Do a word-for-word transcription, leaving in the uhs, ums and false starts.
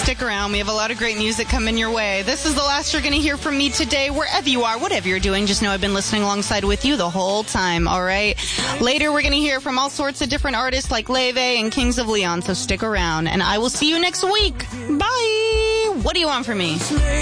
stick around. We have a lot of great music coming your way. This is the last you're going to hear from me today. Wherever you are, whatever you're doing, just know I've been listening alongside with you the whole time, all right? Later, we're going to hear from all sorts of different artists like Leve and Kings of Leon, so stick around. And I will see you next week. Bye! What do you want from me?